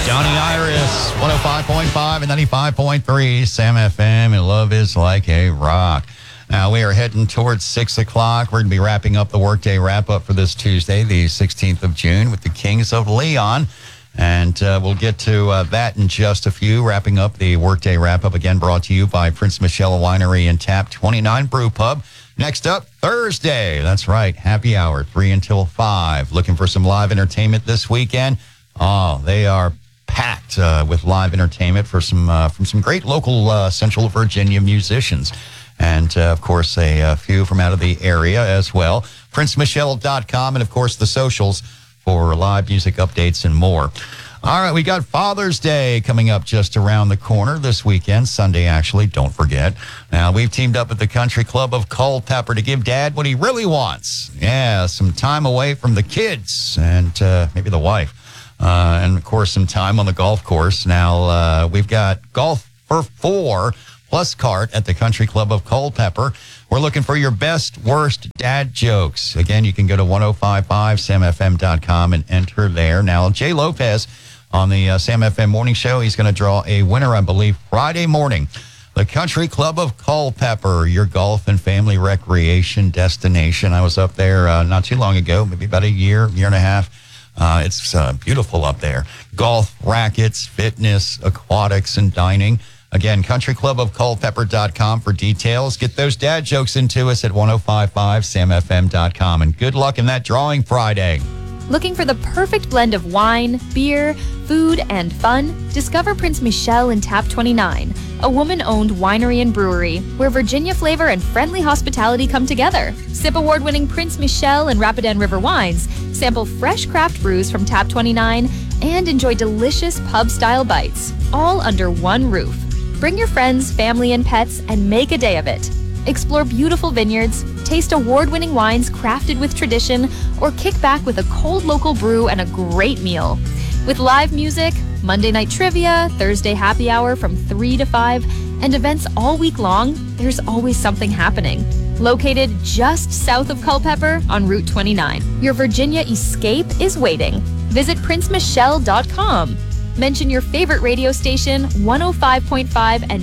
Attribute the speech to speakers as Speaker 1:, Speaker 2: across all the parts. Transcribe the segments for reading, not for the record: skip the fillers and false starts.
Speaker 1: Johnny Iris, 105.5 and 95.3, Sam FM, and Love is Like a Rock. Now, we are heading towards 6 o'clock. We're going to be wrapping up the Workday Wrap-Up for this Tuesday, the 16th of June, with the Kings of Leon. And we'll get to that in just a few, wrapping up the Workday Wrap-Up, again brought to you by Prince Michelle Winery and Tap 29 Brew Pub. Next up, Thursday. That's right, happy hour, 3 until 5. Looking for some live entertainment this weekend? Oh, they are packed with live entertainment for from some great local Central Virginia musicians. And, of course, a few from out of the area as well. PrinceMichelle.com and, of course, the socials for live music updates and more. All right, we got Father's Day coming up just around the corner this weekend, Sunday, actually, don't forget. Now, we've teamed up with the Country Club of Culpeper to give Dad what he really wants. Yeah, some time away from the kids and maybe the wife. And, of course, some time on the golf course. Now, we've got Golf for 4 plus cart at the Country Club of Culpeper. We're looking for your best, worst dad jokes. Again, you can go to 1055samfm.com and enter there. Now, Jay Lopez on the Sam FM Morning Show, he's going to draw a winner, I believe, Friday morning. The Country Club of Culpeper, your golf and family recreation destination. I was up there not too long ago, maybe about a year and a half. It's beautiful up there. Golf, rackets, fitness, aquatics, and dining. Again, countryclubofculpeper.com for details. Get those dad jokes into us at 1055samfm.com. And good luck in that drawing Friday.
Speaker 2: Looking for the perfect blend of wine, beer, food, and fun? Discover Prince Michelle and Tap 29, a woman-owned winery and brewery where Virginia flavor and friendly hospitality come together. Sip award-winning Prince Michelle and Rapidan River wines, sample fresh craft brews from Tap 29, and enjoy delicious pub-style bites, all under one roof. Bring your friends, family, and pets and make a day of it. Explore beautiful vineyards, taste award-winning wines crafted with tradition, or kick back with a cold local brew and a great meal. With live music, Monday night trivia, Thursday happy hour from 3 to 5, and events all week long, there's always something happening. Located just south of Culpeper on Route 29, your Virginia escape is waiting. Visit princemichelle.com. Mention your favorite radio station, 105.5 and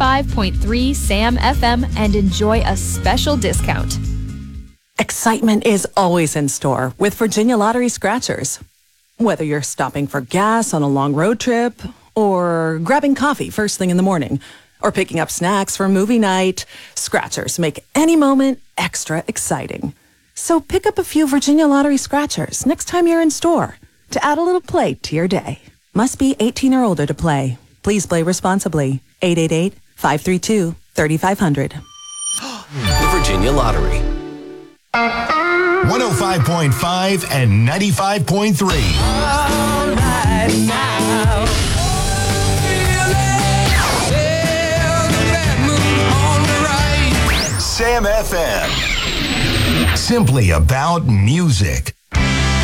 Speaker 2: 95.3 Sam FM, and enjoy a special discount.
Speaker 3: Excitement is always in store with Virginia Lottery Scratchers. Whether you're stopping for gas on a long road trip, or grabbing coffee first thing in the morning, or picking up snacks for movie night, Scratchers make any moment extra exciting. So pick up a few Virginia Lottery Scratchers next time you're in store to add a little play to your day. Must be 18 or older to play. Please play responsibly. 888-532-3500.
Speaker 4: The Virginia Lottery.
Speaker 5: 105.5 and 95.3.
Speaker 6: All right now.
Speaker 5: Sam FM. Simply about music.